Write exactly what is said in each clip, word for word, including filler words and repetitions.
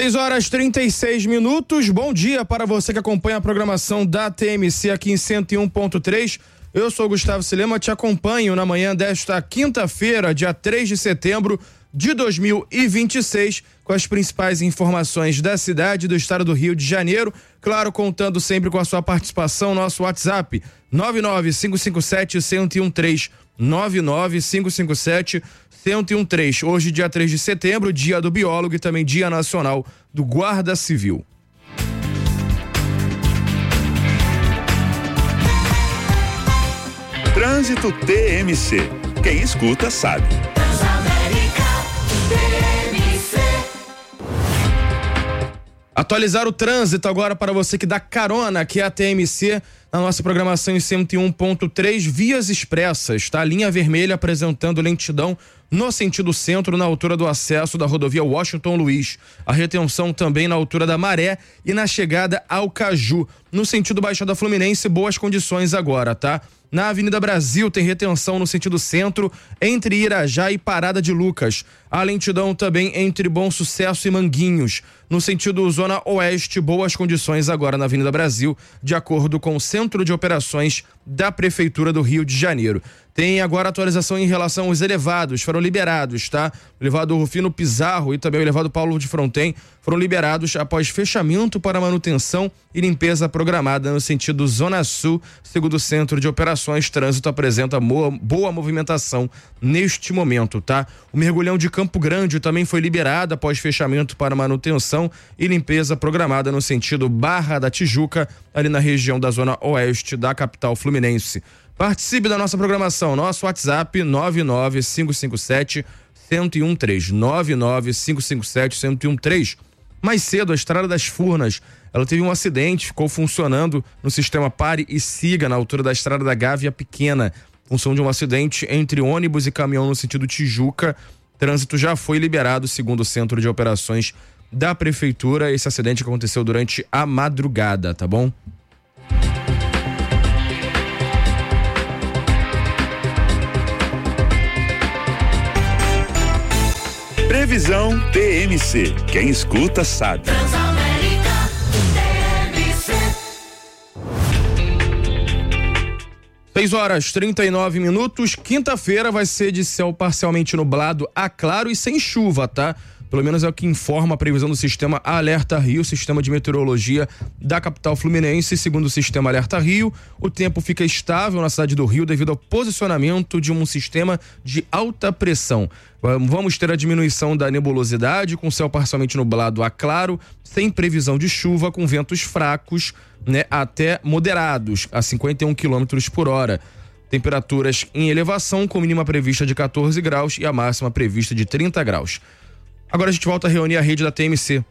seis horas e trinta e seis minutos. Bom dia para você que acompanha a programação da T M C aqui em cento e um ponto três. Eu sou Gustavo Silema, te acompanho na manhã desta quinta-feira, dia três de setembro de dois mil e vinte e seis, com as principais informações da cidade e do estado do Rio de Janeiro. Claro, contando sempre com a sua participação, nosso WhatsApp nove nove cinco cinco sete, um zero um três, nove nove cinco cinco sete, um zero um três. Hoje, dia três de setembro, dia do biólogo e também dia nacional do Guarda Civil. Trânsito T M C. Quem escuta sabe. Atualizar o trânsito agora para você que dá carona aqui é a T M C na nossa programação em cento e um ponto três, vias expressas, tá? Linha vermelha apresentando lentidão no sentido centro, na altura do acesso da rodovia Washington Luiz. A retenção também na altura da Maré e na chegada ao Caju. No sentido Baixada Fluminense, boas condições agora, tá? Na Avenida Brasil tem retenção no sentido centro, entre Irajá e Parada de Lucas. A lentidão também entre Bom Sucesso e Manguinhos. No sentido Zona Oeste, boas condições agora na Avenida Brasil, de acordo com o Centro de Operações da Prefeitura do Rio de Janeiro. Tem agora atualização em relação aos elevados, foram liberados, tá? O elevado Rufino Pizarro e também o elevado Paulo de Fronten foram liberados após fechamento para manutenção e limpeza programada no sentido Zona Sul, segundo o Centro de Operações. Trânsito apresenta boa, boa movimentação neste momento, tá? O mergulhão de Campo Grande também foi liberado após fechamento para manutenção e limpeza programada no sentido Barra da Tijuca, ali na região da Zona Oeste da capital fluminense. Participe da nossa programação, nosso WhatsApp nove nove cinco cinco sete, um zero um três, nove nove cinco cinco sete, um zero um três. Mais cedo, a Estrada das Furnas, ela teve um acidente, ficou funcionando no sistema Pare e Siga, na altura da Estrada da Gávea Pequena. Função de um acidente entre ônibus e caminhão no sentido Tijuca. Trânsito já foi liberado, segundo o Centro de Operações da Prefeitura. Esse acidente aconteceu durante a madrugada, tá bom? Previsão T M C. Quem escuta sabe. seis horas e trinta e nove minutos. Quinta-feira vai ser de céu parcialmente nublado a claro e sem chuva, tá? Pelo menos é o que informa a previsão do sistema Alerta Rio, sistema de meteorologia da capital fluminense. Segundo o sistema Alerta Rio, o tempo fica estável na cidade do Rio devido ao posicionamento de um sistema de alta pressão. Vamos ter a diminuição da nebulosidade, com céu parcialmente nublado a claro, sem previsão de chuva, com ventos fracos, né, até moderados, a cinquenta e um quilômetros por hora. Temperaturas em elevação, com mínima prevista de quatorze graus e a máxima prevista de trinta graus. Agora a gente volta a reunir a rede da T M C.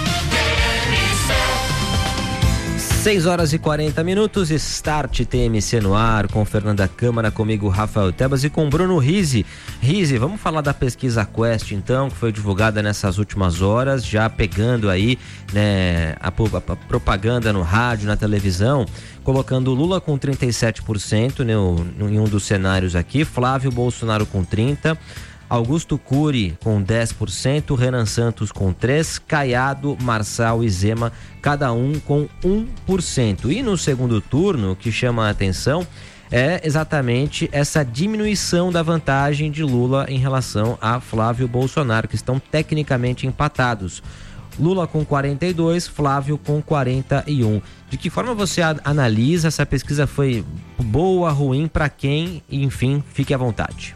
seis horas e quarenta minutos, Start T M C no ar, com Fernanda Câmara, comigo Rafael Tebas e com Bruno Rizzi. Rizzi, vamos falar da pesquisa Quest então, que foi divulgada nessas últimas horas, já pegando aí, né, a, a, a propaganda no rádio, na televisão, colocando Lula com trinta e sete por cento, né, no, em um dos cenários aqui, Flávio Bolsonaro com trinta por cento, Augusto Cury com dez por cento, Renan Santos com três por cento, Caiado, Marçal e Zema, cada um com um por cento. E no segundo turno, o que chama a atenção é exatamente essa diminuição da vantagem de Lula em relação a Flávio Bolsonaro, que estão tecnicamente empatados. Lula com quarenta e dois, Flávio com quarenta e um. De que forma você analisa? Essa pesquisa foi boa, ruim, para quem? Enfim, fique à vontade.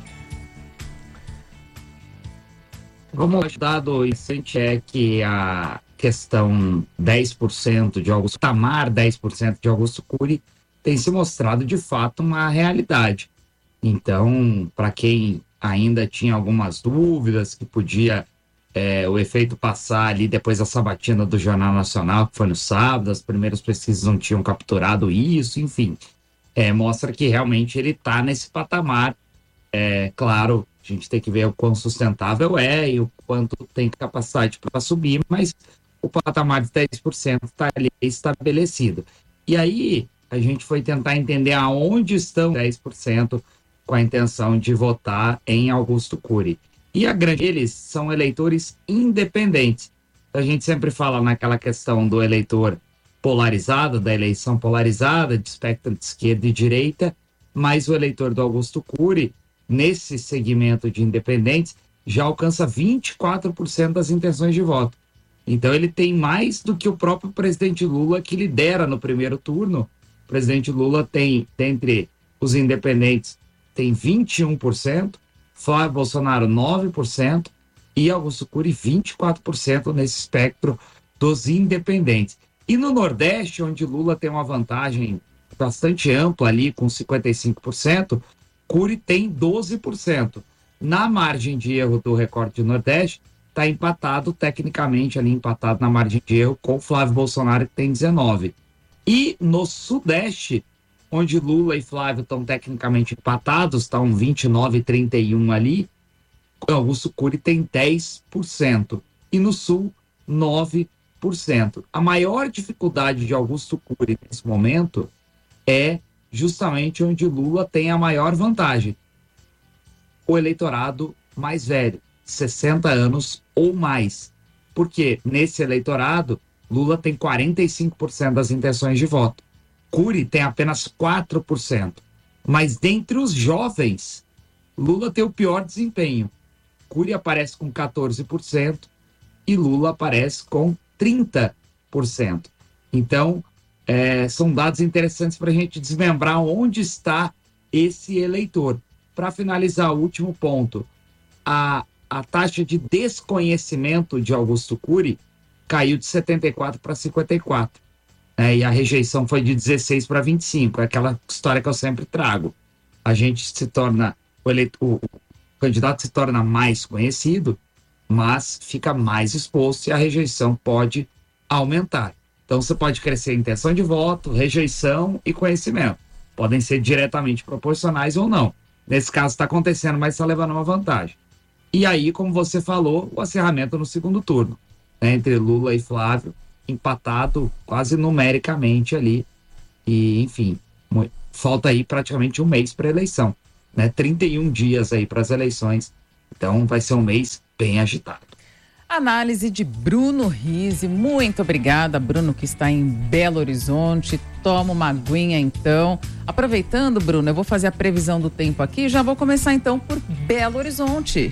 Como o dado instante é que a questão dez por cento de Augusto Tamar, dez por cento de Augusto Cury, tem se mostrado de fato uma realidade. Então, para quem ainda tinha algumas dúvidas que podia é, o efeito passar ali depois da sabatina do Jornal Nacional, que foi no sábado, as primeiras pesquisas não tinham capturado isso, enfim, é, mostra que realmente ele está nesse patamar. É claro, a gente tem que ver o quão sustentável é e o quanto tem capacidade para subir, mas o patamar de dez por cento está ali estabelecido. E aí a gente foi tentar entender aonde estão dez por cento com a intenção de votar em Augusto Cury. E a grande deles são eleitores independentes. A gente sempre fala naquela questão do eleitor polarizado, da eleição polarizada, de espectro de esquerda e direita, mas o eleitor do Augusto Cury, nesse segmento de independentes, já alcança vinte e quatro por cento das intenções de voto. Então ele tem mais do que o próprio presidente Lula, que lidera no primeiro turno. O presidente Lula tem, dentre os independentes, tem vinte e um por cento, Flávio Bolsonaro nove por cento e Augusto Cury vinte e quatro por cento nesse espectro dos independentes. E no Nordeste, onde Lula tem uma vantagem bastante ampla ali, com cinquenta e cinco por cento, Cury tem doze por cento. Na margem de erro do recorte do Nordeste, está empatado, tecnicamente ali empatado na margem de erro com Flávio Bolsonaro, que tem dezenove. E no Sudeste, onde Lula e Flávio estão tecnicamente empatados, estão vinte e nove e trinta e um ali, Augusto Cury tem dez por cento. E no Sul, nove por cento. A maior dificuldade de Augusto Cury nesse momento é justamente onde Lula tem a maior vantagem. O eleitorado mais velho, sessenta anos ou mais. Porque nesse eleitorado, Lula tem quarenta e cinco por cento das intenções de voto. Cury tem apenas quatro por cento. Mas dentre os jovens, Lula tem o pior desempenho. Cury aparece com quatorze por cento e Lula aparece com trinta por cento. Então, é, são dados interessantes para a gente desmembrar onde está esse eleitor. Para finalizar, o último ponto, a, a taxa de desconhecimento de Augusto Cury caiu de setenta e quatro para cinquenta e quatro. É, e a rejeição foi de dezesseis para vinte e cinco. É aquela história que eu sempre trago. A gente se torna, o, eleito, o, o candidato se torna mais conhecido, mas fica mais exposto e a rejeição pode aumentar. Então você pode crescer a intenção de voto, rejeição e conhecimento. Podem ser diretamente proporcionais ou não. Nesse caso está acontecendo, mas está levando uma vantagem. E aí, como você falou, o acerramento no segundo turno, né, entre Lula e Flávio, empatado quase numericamente ali. E, enfim, falta aí praticamente um mês para a eleição, né? trinta e um dias aí para as eleições. Então vai ser um mês bem agitado. Análise de Bruno Rizzi. Muito obrigada, Bruno, que está em Belo Horizonte. Toma uma aguinha, então. Aproveitando, Bruno, eu vou fazer a previsão do tempo aqui e já vou começar, então, por Belo Horizonte.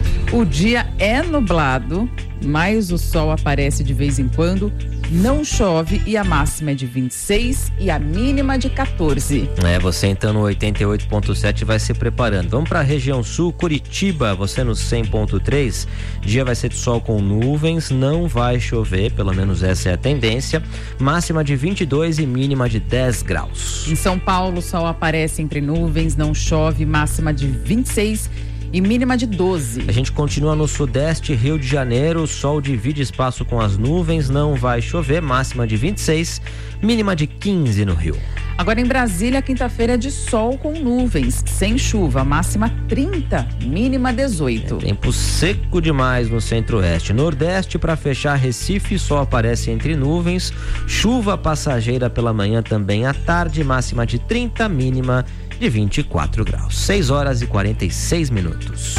O dia é nublado, mas o sol aparece de vez em quando, não chove e a máxima é de vinte e seis e a mínima de quatorze. É, você então no oitenta e oito ponto sete vai se preparando. Vamos para a região sul, Curitiba, você no cem ponto três. Dia vai ser de sol com nuvens, não vai chover, pelo menos essa é a tendência. Máxima de vinte e dois e mínima de dez graus. Em São Paulo, o sol aparece entre nuvens, não chove, máxima de vinte e seis e mínima de doze. A gente continua no sudeste, Rio de Janeiro, o sol divide espaço com as nuvens, não vai chover, máxima de vinte e seis, mínima de quinze no Rio. Agora em Brasília, quinta-feira é de sol com nuvens, sem chuva, máxima trinta, mínima dezoito. É tempo seco demais no centro-oeste. Nordeste, para fechar, Recife, sol aparece entre nuvens, chuva passageira pela manhã também à tarde, máxima de trinta, mínima de vinte e quatro graus. seis horas e quarenta e seis minutos.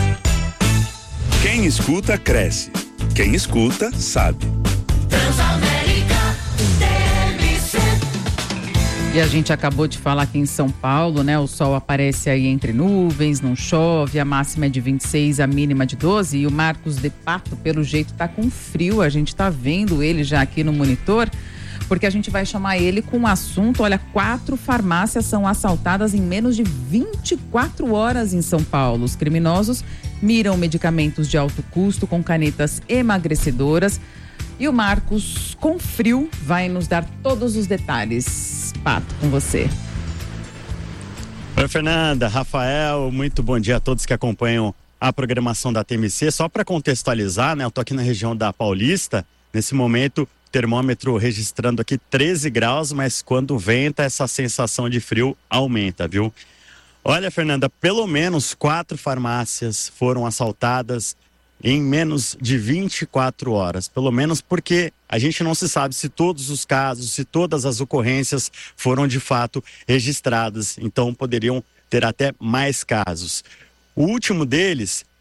Quem escuta, cresce. Quem escuta, sabe. Transamérica T M C. E a gente acabou de falar aqui em São Paulo, né? O sol aparece aí entre nuvens, não chove, a máxima é de vinte e seis, a mínima de doze. E o Marcos de Pato, pelo jeito, tá com frio. A gente tá vendo ele já aqui no monitor, porque a gente vai chamar ele com um assunto. Olha, quatro farmácias são assaltadas em menos de vinte e quatro horas em São Paulo. Os criminosos miram medicamentos de alto custo com canetas emagrecedoras. E o Marcos, com frio, vai nos dar todos os detalhes. Pato, com você. Oi, Fernanda, Rafael, muito bom dia a todos que acompanham a programação da T M C. Só para contextualizar, né, eu tô aqui na região da Paulista, nesse momento termômetro registrando aqui treze graus, mas quando venta essa sensação de frio aumenta, viu? Olha, Fernanda, pelo menos quatro farmácias foram assaltadas em menos de vinte e quatro horas, pelo menos porque a gente não se sabe se todos os casos, se todas as ocorrências foram de fato registradas, então poderiam ter até mais casos. O último deles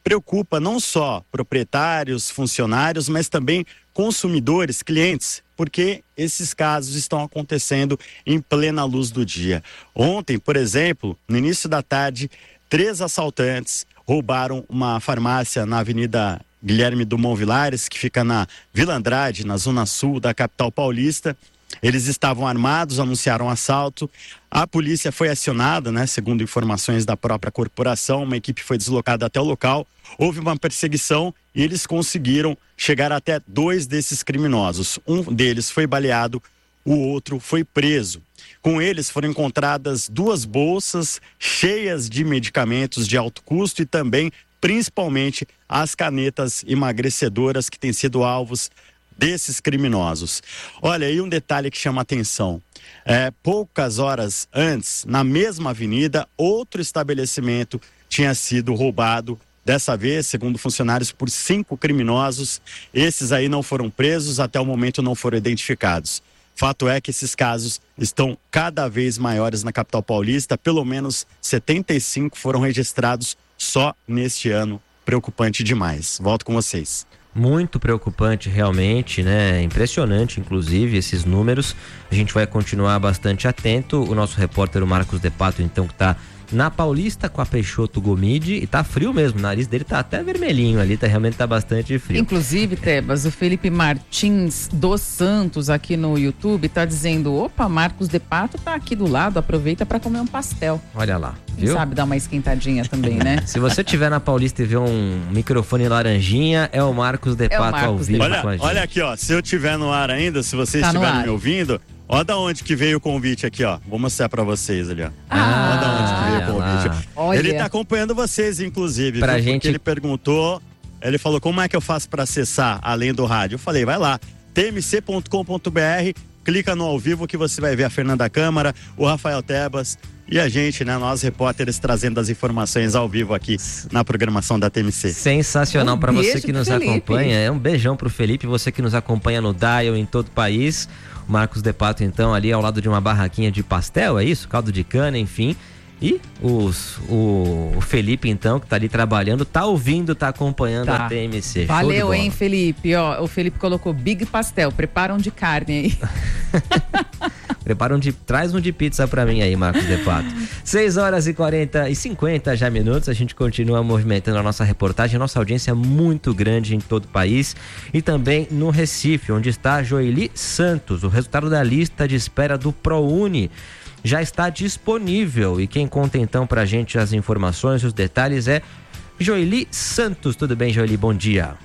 preocupa não só proprietários, funcionários, mas também consumidores, clientes, porque esses casos estão acontecendo em plena luz do dia. Ontem, por exemplo, no início da tarde, três assaltantes roubaram uma farmácia na Avenida Guilherme Dumont Vilares, que fica na Vila Andrade, na zona sul da capital paulista. Eles estavam armados, anunciaram um assalto. A polícia foi acionada, né, segundo informações da própria corporação. Uma equipe foi deslocada até o local. Houve uma perseguição e eles conseguiram chegar até dois desses criminosos. Um deles foi baleado, o outro foi preso. Com eles foram encontradas duas bolsas cheias de medicamentos de alto custo e também, principalmente, as canetas emagrecedoras que têm sido alvos desses criminosos. Olha, aí um detalhe que chama atenção. É, poucas horas antes, na mesma avenida, outro estabelecimento tinha sido roubado. Dessa vez, segundo funcionários, por cinco criminosos. Esses aí não foram presos, até o momento não foram identificados. Fato é que esses casos estão cada vez maiores na capital paulista. Pelo menos setenta e cinco foram registrados só neste ano. Preocupante demais. Volto com vocês. Muito preocupante realmente, né? Impressionante, inclusive, esses números. A gente vai continuar bastante atento. O nosso repórter, o Marcos De Pato, então, que está na Paulista com a Peixoto Gomide, e tá frio mesmo, o nariz dele tá até vermelhinho ali, tá, realmente tá bastante frio. Inclusive, Tebas, o Felipe Martins dos Santos aqui no YouTube tá dizendo, opa, Marcos De Pato tá aqui do lado, aproveita para comer um pastel. Olha lá, viu? Quem sabe dar uma esquentadinha também, né? Se você estiver na Paulista e ver um microfone laranjinha, é o Marcos De Pato ao vivo olha, com a gente. Olha aqui, ó, se eu tiver no ar ainda, se vocês tá estiverem me ouvindo, ó da onde que veio o convite aqui, ó. Vou mostrar pra vocês ali, ó. Ah, ó da onde que veio o convite. Olha. Ele tá acompanhando vocês, inclusive, pra viu? gente... Porque ele perguntou, ele falou, como é que eu faço pra acessar além do rádio? Eu falei, vai lá, t m c ponto com ponto b r, clica no ao vivo que você vai ver a Fernanda Câmara, o Rafael Tebas e a gente, né, nós repórteres trazendo as informações ao vivo aqui na programação da T M C. Sensacional, um para você que nos Felipe. acompanha, é um beijão pro Felipe, você que nos acompanha no Dial em todo o país. O Marcos De Pato, então, ali ao lado de uma barraquinha de pastel, é isso? Caldo de cana, enfim. E os, o, o Felipe, então, que tá ali trabalhando, tá ouvindo, tá acompanhando tá. a T M C. Valeu, hein, Felipe? Ó, o Felipe colocou Big Pastel, preparam de carne aí. Prepara um de, traz um de pizza pra mim aí, Marcos De Pato. seis horas e quarenta e cinquenta já minutos, a gente continua movimentando a nossa reportagem, a nossa audiência é muito grande em todo o país e também no Recife, onde está Joeli Santos. O resultado da lista de espera do ProUni já está disponível e quem conta então pra gente as informações, os detalhes é Joeli Santos. Tudo bem, Joeli? Bom dia.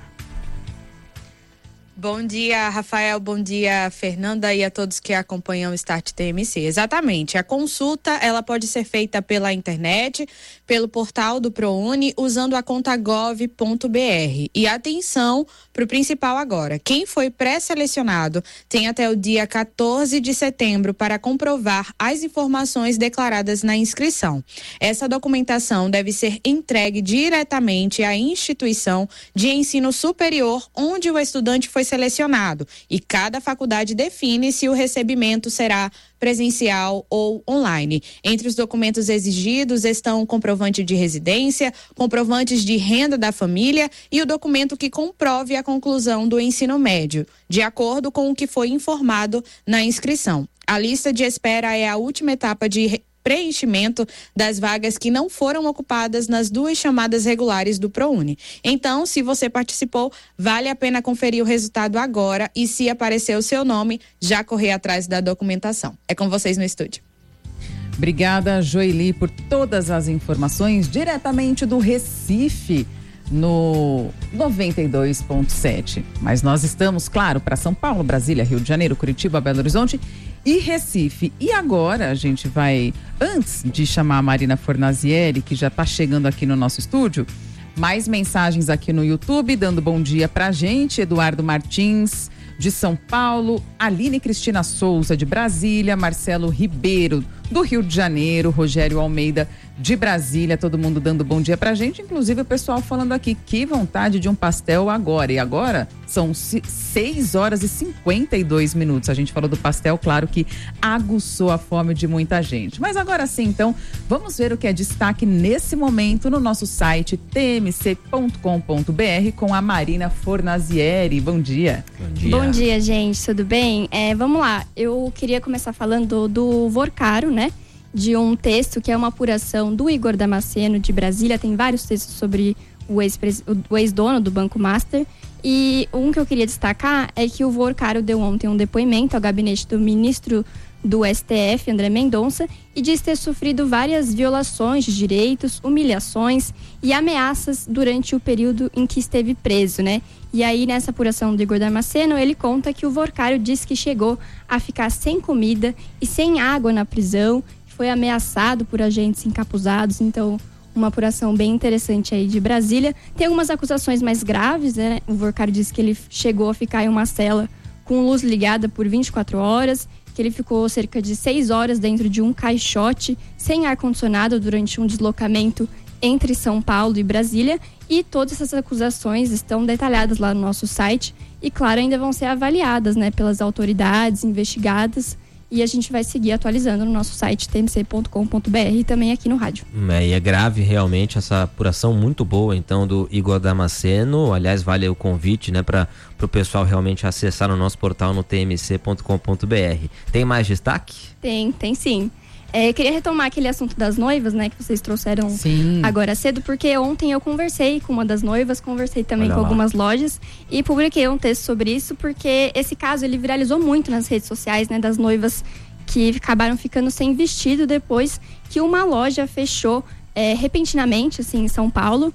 Bom dia, Rafael. Bom dia, Fernanda, e a todos que acompanham o Start T M C. Exatamente. A consulta, ela pode ser feita pela internet, pelo portal do ProUni, usando a conta gov ponto b r. E atenção para o principal agora. Quem foi pré-selecionado tem até o dia quatorze de setembro para comprovar as informações declaradas na inscrição. Essa documentação deve ser entregue diretamente à instituição de ensino superior onde o estudante foi selecionado e cada faculdade define se o recebimento será presencial ou online. Entre os documentos exigidos estão o comprovante de residência, comprovantes de renda da família e o documento que comprove a conclusão do ensino médio, de acordo com o que foi informado na inscrição. A lista de espera é a última etapa de preenchimento das vagas que não foram ocupadas nas duas chamadas regulares do ProUni. Então, se você participou, vale a pena conferir o resultado agora e, se aparecer o seu nome, já correr atrás da documentação. É com vocês no estúdio. Obrigada, Joeli, por todas as informações diretamente do Recife, no noventa e dois ponto sete. Mas nós estamos, claro, para São Paulo, Brasília, Rio de Janeiro, Curitiba, Belo Horizonte e Recife. E agora a gente vai, antes de chamar a Marina Fornazieri, que já está chegando aqui no nosso estúdio, mais mensagens aqui no YouTube, dando bom dia pra gente. Eduardo Martins, de São Paulo, Aline Cristina Souza, de Brasília, Marcelo Ribeiro, do Rio de Janeiro, Rogério Almeida, de Brasília, todo mundo dando bom dia pra gente, inclusive o pessoal falando aqui, que vontade de um pastel agora. E agora são seis horas e cinquenta e dois minutos. A gente falou do pastel, claro que aguçou a fome de muita gente. Mas agora sim, então, vamos ver o que é destaque nesse momento no nosso site t m c ponto com ponto b r com a Marina Fornazieri. Bom dia. Bom dia. Bom dia, gente. Tudo bem? É, vamos lá. Eu queria começar falando do Vorcaro, né? De um texto que é uma apuração do Igor Damasceno, de Brasília. Tem vários textos sobre o, ex o ex-dono do Banco Master. E um que eu queria destacar é que o Vorcaro deu ontem um depoimento ao gabinete do ministro do S T F, André Mendonça, e diz ter sofrido várias violações de direitos, humilhações e ameaças durante o período em que esteve preso, né? E aí, nessa apuração do Igor Damasceno, ele conta que o Vorcaro disse que chegou a ficar sem comida e sem água na prisão, foi ameaçado por agentes encapuzados. Então, uma apuração bem interessante aí de Brasília. Tem algumas acusações mais graves, né? O Vorcaro disse que ele chegou a ficar em uma cela com luz ligada por vinte e quatro horas, que ele ficou cerca de seis horas dentro de um caixote, sem ar-condicionado, durante um deslocamento entre São Paulo e Brasília. E todas essas acusações estão detalhadas lá no nosso site e, claro, ainda vão ser avaliadas, né, pelas autoridades investigadas. E a gente vai seguir atualizando no nosso site t m c ponto com ponto b r e também aqui no rádio. É, e é grave realmente essa apuração muito boa, então, do Igor Damasceno. Aliás, vale o convite, né, para o pessoal realmente acessar no nosso portal no t m c ponto com ponto b r. Tem mais destaque? Tem, tem sim. É, queria retomar aquele assunto das noivas, né, que vocês trouxeram Sim. agora cedo, porque ontem eu conversei com uma das noivas, conversei também Olha com lá. algumas lojas e publiquei um texto sobre isso, porque esse caso ele viralizou muito nas redes sociais, né, das noivas que acabaram ficando sem vestido depois que uma loja fechou é, repentinamente, assim, em São Paulo.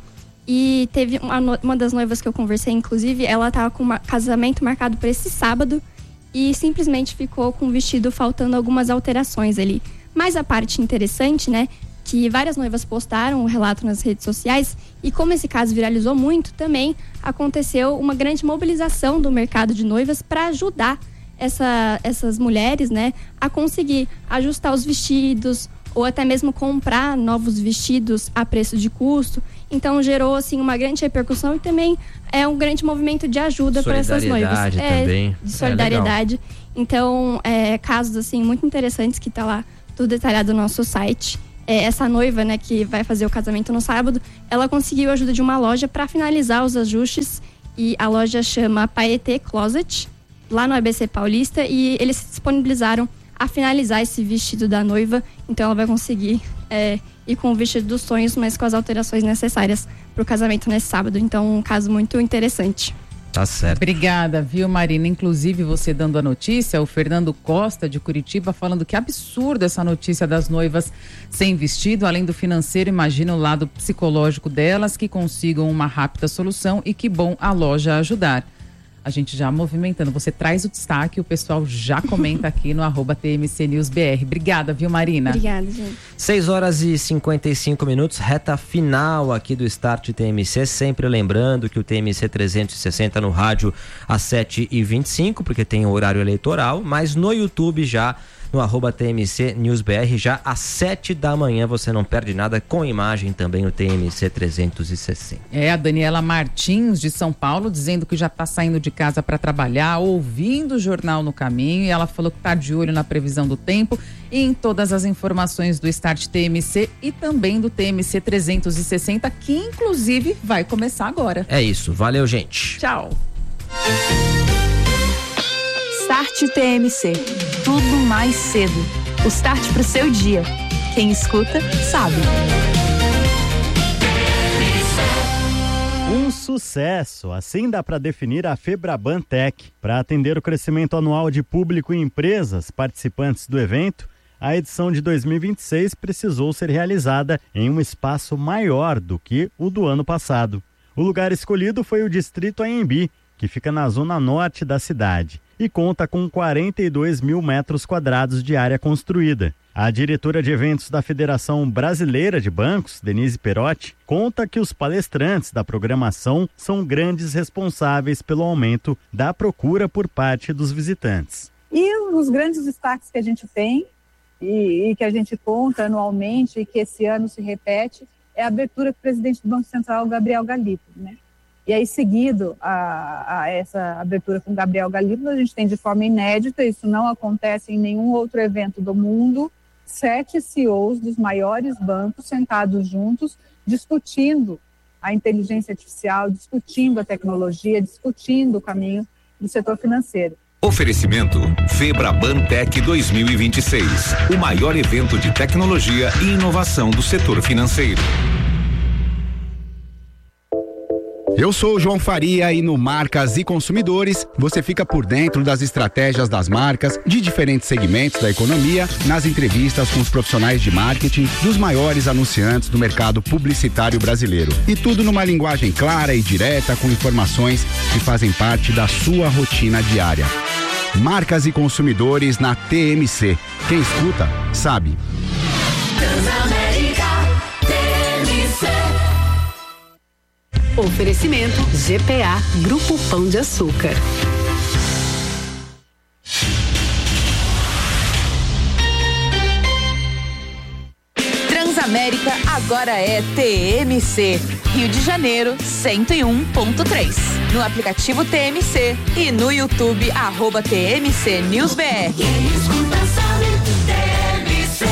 E teve uma, uma das noivas que eu conversei, inclusive, ela estava com um casamento marcado para esse sábado e simplesmente ficou com o vestido faltando algumas alterações ali. Mas a parte interessante, né, que várias noivas postaram o relato nas redes sociais e como esse caso viralizou muito, também aconteceu uma grande mobilização do mercado de noivas para ajudar essa, essas mulheres, né, a conseguir ajustar os vestidos ou até mesmo comprar novos vestidos a preço de custo. Então gerou assim uma grande repercussão e também é um grande movimento de ajuda para essas noivas. Também. É, de solidariedade. É, então, é, casos assim muito interessantes que tá lá tudo detalhado no nosso site. É, essa noiva, né, que vai fazer o casamento no sábado, ela conseguiu a ajuda de uma loja para finalizar os ajustes e a loja chama Paetê Closet, lá no A B C Paulista, e eles se disponibilizaram a finalizar esse vestido da noiva, então ela vai conseguir é, ir com o vestido dos sonhos, mas com as alterações necessárias para o casamento nesse sábado. Então, um caso muito interessante. Tá certo. Obrigada, viu, Marina? Inclusive, você dando a notícia, o Fernando Costa, de Curitiba, falando que absurdo essa notícia das noivas sem vestido. Além do financeiro, imagina o lado psicológico delas, que consigam uma rápida solução e que bom a loja ajudar. A gente já movimentando. Você traz o destaque, o pessoal já comenta aqui no arroba T M C News B R. Obrigada, viu, Marina? Obrigada, gente. seis horas e cinquenta e cinco minutos, reta final aqui do Start T M C. Sempre lembrando que o T M C trezentos e sessenta no rádio às sete e vinte e cinco, porque tem o horário eleitoral, mas no YouTube já, no arroba T M C News B R, já às sete da manhã, você não perde nada, com imagem também no T M C trezentos e sessenta. É, a Daniela Martins, de São Paulo, dizendo que já está saindo de casa para trabalhar, ouvindo o jornal no caminho, e ela falou que está de olho na previsão do tempo e em todas as informações do Start T M C e também do T M C trezentos e sessenta, que inclusive vai começar agora. É isso, valeu, gente. Tchau. Start T M C. Tudo mais cedo. O start pro seu dia. Quem escuta, sabe. Um sucesso, assim dá para definir a Febraban Tech. Para atender o crescimento anual de público e empresas participantes do evento, a edição de dois mil e vinte e seis precisou ser realizada em um espaço maior do que o do ano passado. O lugar escolhido foi o Distrito Anhembi, que fica na zona norte da cidade e conta com quarenta e dois mil metros quadrados de área construída. A diretora de eventos da Federação Brasileira de Bancos, Denise Perotti, conta que os palestrantes da programação são grandes responsáveis pelo aumento da procura por parte dos visitantes. E os grandes destaques que a gente tem e, e que a gente conta anualmente e que esse ano se repete, é a abertura do presidente do Banco Central, Gabriel Galípolo, né? E aí, seguido a, a essa abertura com Gabriel Galípolo, a gente tem de forma inédita, isso não acontece em nenhum outro evento do mundo, sete C E Os dos maiores bancos sentados juntos, discutindo a inteligência artificial, discutindo a tecnologia, discutindo o caminho do setor financeiro. Oferecimento Febraban Tech dois mil e vinte e seis, o maior evento de tecnologia e inovação do setor financeiro. Eu sou o João Faria e no Marcas e Consumidores você fica por dentro das estratégias das marcas de diferentes segmentos da economia, nas entrevistas com os profissionais de marketing dos maiores anunciantes do mercado publicitário brasileiro. E tudo numa linguagem clara e direta, com informações que fazem parte da sua rotina diária. Marcas e Consumidores na T M C. Quem escuta, sabe. Oferecimento G P A, Grupo Pão de Açúcar. Transamérica agora é T M C. Rio de Janeiro, cento e um ponto três. No aplicativo T M C e no YouTube, arroba T M C News B R. Quem escuta sabe, T M C.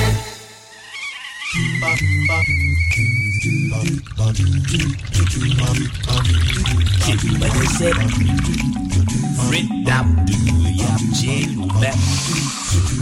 Frente da mulher,